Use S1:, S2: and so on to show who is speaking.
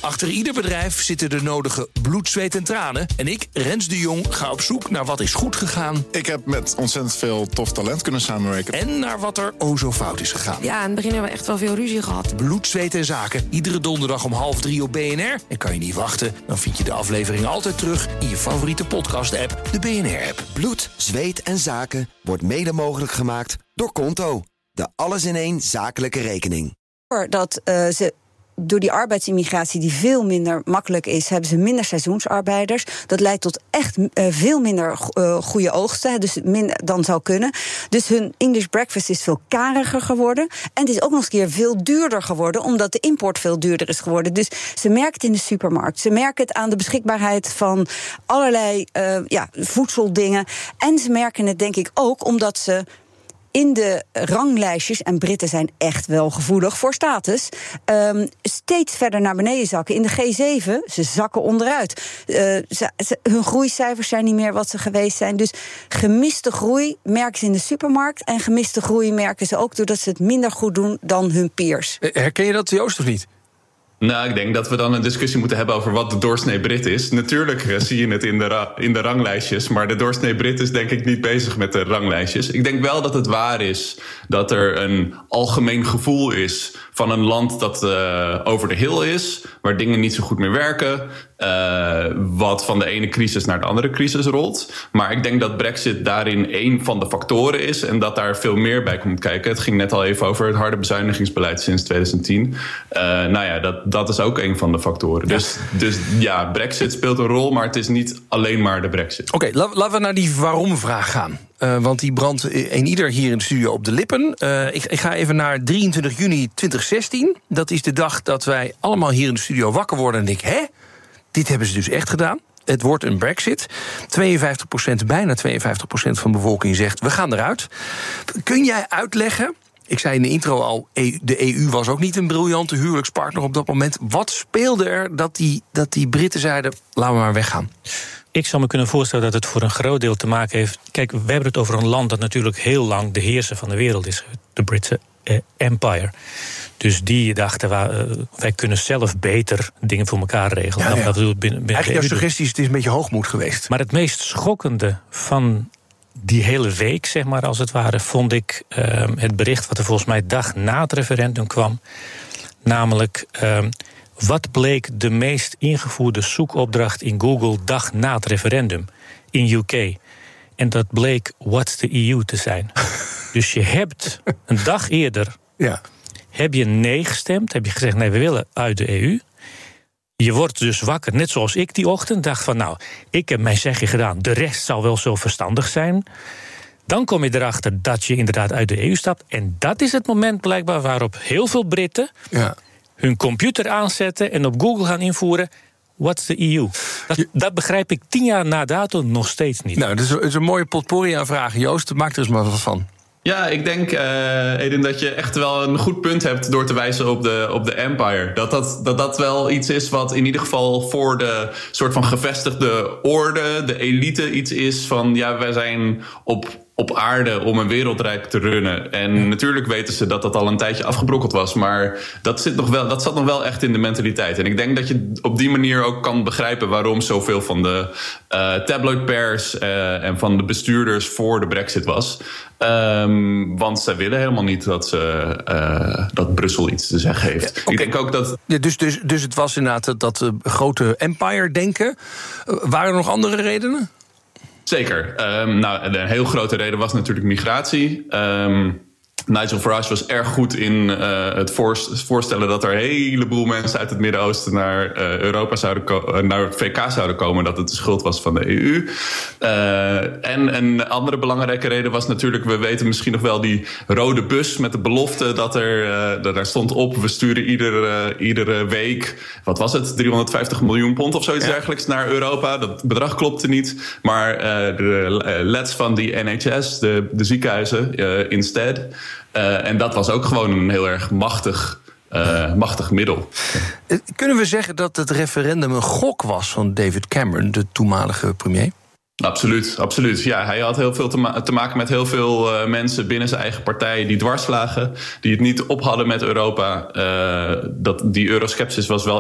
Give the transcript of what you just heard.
S1: Achter ieder bedrijf zitten de nodige bloed, zweet en tranen. En ik, Rens de Jong, ga op zoek naar wat is goed gegaan.
S2: Ik heb met ontzettend veel tof talent kunnen samenwerken.
S1: En naar wat er zo fout is gegaan.
S3: Ja, in het begin hebben we echt wel veel ruzie gehad.
S1: Bloed, zweet en zaken. Iedere donderdag om 2:30 op BNR. En kan je niet wachten, dan vind je de aflevering altijd terug in je favoriete podcast-app, de BNR-app.
S4: Bloed, zweet en zaken wordt mede mogelijk gemaakt door Konto. De alles-in-één zakelijke rekening.
S5: Dat ze door die arbeidsimmigratie die veel minder makkelijk is, hebben ze minder seizoensarbeiders. Dat leidt tot echt veel minder goede oogsten, dus minder dan zou kunnen. Dus hun English breakfast is veel kariger geworden. En het is ook nog eens een keer veel duurder geworden, omdat de import veel duurder is geworden. Dus ze merken het in de supermarkt. Ze merken het aan de beschikbaarheid van allerlei voedseldingen. En ze merken het denk ik ook omdat ze in de ranglijstjes, en Britten zijn echt wel gevoelig voor status, steeds verder naar beneden zakken. In de G7, ze zakken onderuit. Hun groeicijfers zijn niet meer wat ze geweest zijn. Dus gemiste groei merken ze in de supermarkt. En gemiste groei merken ze ook doordat ze het minder goed doen dan hun peers.
S1: Herken je dat, Joost, of niet?
S6: Nou, ik denk dat we dan een discussie moeten hebben over wat de doorsnee Brit is. Natuurlijk zie je het in de ranglijstjes, maar de doorsnee Brit is denk ik niet bezig met de ranglijstjes. Ik denk wel dat het waar is dat er een algemeen gevoel is van een land dat over de hill is, waar dingen niet zo goed meer werken, wat van de ene crisis naar de andere crisis rolt. Maar ik denk dat Brexit daarin één van de factoren is en dat daar veel meer bij komt kijken. Het ging net al even over het harde bezuinigingsbeleid sinds 2010. Dat is ook een van de factoren.
S1: Ja.
S6: Dus ja, Brexit speelt een rol, maar het is niet alleen maar de Brexit.
S1: Oké, laten we naar die waarom-vraag gaan. Want die brandt een ieder hier in de studio op de lippen. Ik ga even naar 23 juni 2016. Dat is de dag dat wij allemaal hier in de studio wakker worden en denken, hè? Dit hebben ze dus echt gedaan. Het wordt een Brexit. 52%, bijna 52% van de bevolking zegt, we gaan eruit. Kun jij uitleggen, ik zei in de intro al, de EU was ook niet een briljante huwelijkspartner op dat moment. Wat speelde er dat die Britten zeiden, laten we maar weggaan?
S7: Ik zou me kunnen voorstellen dat het voor een groot deel te maken heeft. Kijk, we hebben het over een land dat natuurlijk heel lang de heerser van de wereld is. De Britse Empire. Dus die dachten, wij kunnen zelf beter dingen voor elkaar regelen.
S1: Ja.
S7: Dat we binnen
S1: eigenlijk jouw suggestie is, het is een beetje hoogmoed geweest.
S7: Maar het meest schokkende van die hele week, zeg maar, als het ware, vond ik het bericht wat er volgens mij dag na het referendum kwam. Namelijk, wat bleek de meest ingevoerde zoekopdracht in Google dag na het referendum in UK? En dat bleek What's the EU te zijn. Dus je hebt een dag eerder, heb je nee gestemd, heb je gezegd, nee, we willen uit de EU. Je wordt dus wakker, net zoals ik die ochtend, dacht van, nou, ik heb mijn zegje gedaan, de rest zal wel zo verstandig zijn. Dan kom je erachter dat je inderdaad uit de EU stapt. En dat is het moment blijkbaar waarop heel veel Britten hun computer aanzetten en op Google gaan invoeren, what's the EU? Dat begrijp ik 10 jaar na dato nog steeds niet.
S1: Nou, dat is een mooie potpourri aan vragen. Joost, maak er eens maar wat van.
S6: Ja, ik denk, Edin, dat je echt wel een goed punt hebt door te wijzen op de Empire. Dat wel iets is wat in ieder geval voor de soort van gevestigde orde, de elite, iets is van, ja, wij zijn op aarde om een wereldrijk te runnen. En natuurlijk weten ze dat al een tijdje afgebrokkeld was, maar dat zat nog wel echt in de mentaliteit. En ik denk dat je op die manier ook kan begrijpen waarom zoveel van de tabloidpers en van de bestuurders voor de Brexit was. Want zij willen helemaal niet dat Brussel iets te zeggen heeft.
S1: Ja, okay.
S6: Ik denk ook dat.
S1: Ja, dus het was inderdaad dat grote empire-denken. Waren er nog andere redenen?
S6: Zeker. Een heel grote reden was natuurlijk migratie. Nigel Farage was erg goed in het voorstellen dat er een heleboel mensen uit het Midden-Oosten naar Europa naar het VK zouden komen, dat het de schuld was van de EU. En een andere belangrijke reden was natuurlijk, we weten misschien nog wel die rode bus met de belofte dat er stond op, we sturen iedere week, wat was het, 350 miljoen pond of zoiets dergelijks naar Europa. Dat bedrag klopte niet, maar de LEDs van die NHS, de ziekenhuizen, instead. En dat was ook gewoon een heel erg machtig middel.
S1: Kunnen we zeggen dat het referendum een gok was van David Cameron, de toenmalige premier?
S6: Absoluut. Ja, hij had heel veel te maken met heel veel mensen binnen zijn eigen partij die dwars lagen, die het niet op hadden met Europa. Die euroskepsis was wel